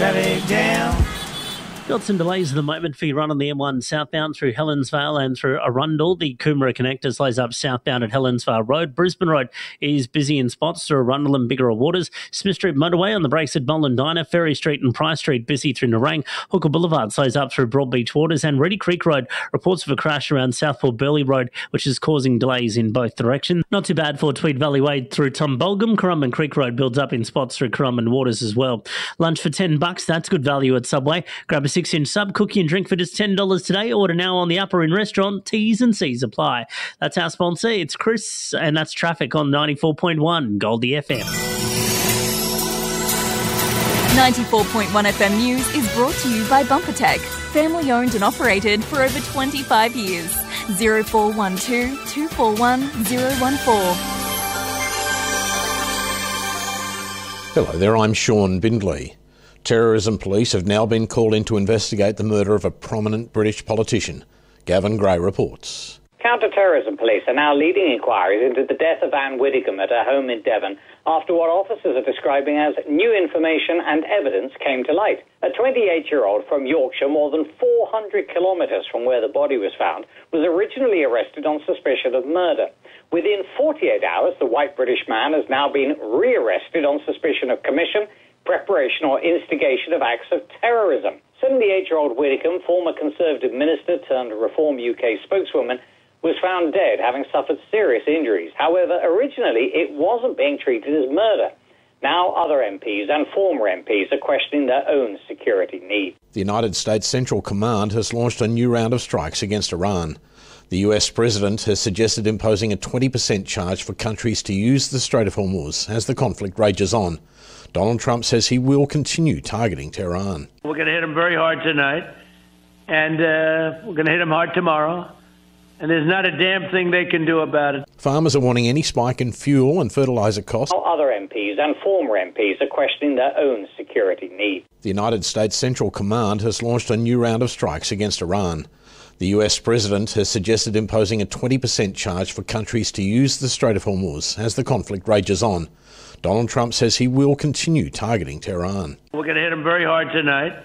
traffic jam. Got some delays at the moment for your run on the M1 southbound through Helensvale and through Arundel. The Coomera connector slows up southbound at Helensvale Road. Brisbane Road is busy in spots through Arundel and Biggerel Waters. Smith Street motorway on the brakes at Mollendina. Ferry Street and Price Street busy through Nerang. Hooker Boulevard slows up through Broadbeach Waters. And Reedy Creek Road reports of a crash around Southport Burley Road, which is causing delays in both directions. Not too bad for Tweed Valley Way through Tumbulgum. Currumbin Creek Road builds up in spots through Currumbin Waters as well. Lunch for $10, that's good value at Subway. Grab a 6-inch sub, cookie and drink for just $10 today. Order now on the upper in restaurant. T's and C's apply. That's our sponsor. It's Chris, and that's traffic on 94.1 Goldie FM. 94.1 FM News is brought to you by BumperTech, family owned and operated for over 25 years. 0412 241 014. Hello there, I'm Sean Bindley. Terrorism police have now been called in to investigate the murder of a prominent British politician. Gavin Gray reports. Counter-terrorism police are now leading inquiries into the death of Anne Widdicombe at her home in Devon after what officers are describing as new information and evidence came to light. A 28-year-old from Yorkshire, more than 400 kilometres from where the body was found, was originally arrested on suspicion of murder. Within 48 hours, the white British man has now been re-arrested on suspicion of commission, preparation or instigation of acts of terrorism. 78-year-old Widdicombe, former Conservative minister turned Reform UK spokeswoman, was found dead, having suffered serious injuries. However, originally it wasn't being treated as murder. Now other MPs and former MPs are questioning their own security needs. The United States Central Command has launched a new round of strikes against Iran. The US President has suggested imposing a 20% charge for countries to use the Strait of Hormuz as the conflict rages on. Donald Trump says he will continue targeting Tehran. We're going to hit them very hard tonight, and we're going to hit them hard tomorrow, and there's not a damn thing they can do about it. Farmers are wanting any spike in fuel and fertiliser costs. Other MPs and former MPs are questioning their own security needs. The United States Central Command has launched a new round of strikes against Iran. The US President has suggested imposing a 20% charge for countries to use the Strait of Hormuz as the conflict rages on. Donald Trump says he will continue targeting Tehran. We're going to hit them very hard tonight.